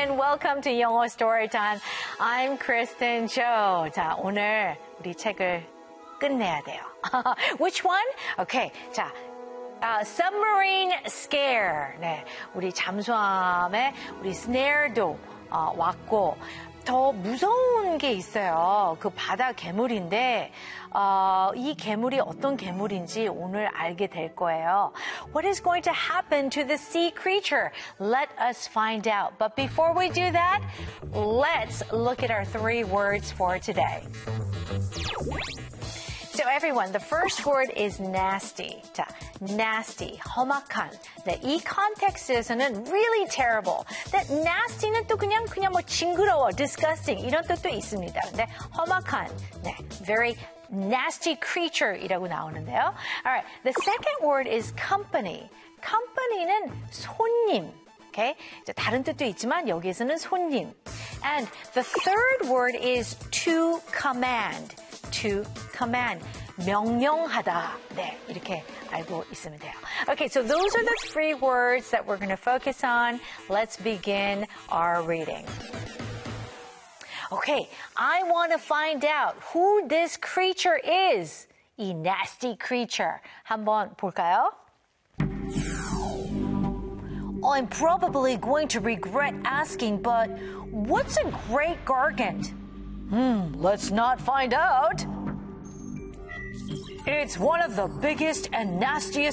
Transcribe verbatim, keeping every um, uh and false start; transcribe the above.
everyone. Welcome to 영어 Storytime. I'm Kristen Cho. 자, 오늘 우리 책을 끝내야 돼요. Which one? Okay. 자, uh, Submarine Scare. 네, 우리 잠수함에 우리 snare도 어, 왔고 더 무서운 게 있어요. 그 바다 괴물인데 어, 이 괴물이 어떤 괴물인지 오늘 알게 될 거예요. What is going to happen to the sea creature? Let us find out. But before we do that, let's look at our three words for today. So everyone, the first word is nasty. 자, nasty, 험악한. 네, 이 context에서는 really terrible. 근데 nasty는 또 그냥 그냥 뭐 징그러워, disgusting 이런 뜻도 있습니다. 근데 험악한, 네, very nasty creature이라고 나오는데요. Alright, the second word is company. company는 손님. Okay? 다른 뜻도 있지만 여기에서는 손님. And the third word is to command. To command. 명령하다. 네, 이렇게 알고 있으면 돼요. Okay, so those are the three words that we're going to focus on. Let's begin our reading. Okay, I want to find out who this creature is. 이 nasty creature. 한번 볼까요? I'm probably going to regret asking, but what's a great gargant? Hmm, let's not find out. It's one of the biggest and nastiest